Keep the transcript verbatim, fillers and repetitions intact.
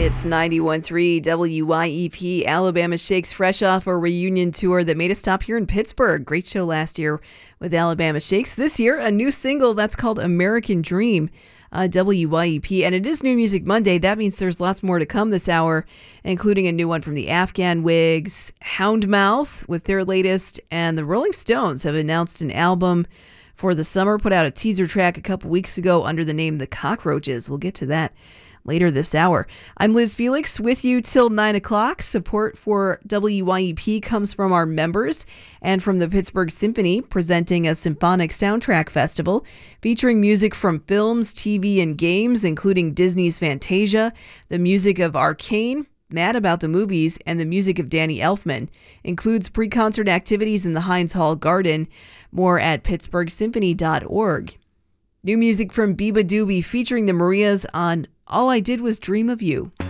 It's ninety-one point three W Y E P. Alabama Shakes fresh off a reunion tour that made a stop here in Pittsburgh. Great show last year with Alabama Shakes. This year, a new single that's called American Dream. Uh, W Y E P, and it is New Music Monday. That means there's lots more to come this hour, including a new one from the Afghan Wigs, Houndmouth with their latest, and the Rolling Stones have announced an album for the summer, put out a teaser track a couple weeks ago under the name The Cockroaches. We'll get to that later this hour. I'm Liz Felix with you till nine o'clock. Support for W Y E P comes from our members and from the Pittsburgh Symphony, presenting a symphonic soundtrack festival featuring music from films, T V, and games, including Disney's Fantasia, the music of Arcane, Mad About the Movies, and the music of Danny Elfman. Includes pre-concert activities in the Heinz Hall Garden. More at pittsburgh symphony dot org. New music from Biba Doobie featuring the Marias on All I Did Was Dream of You.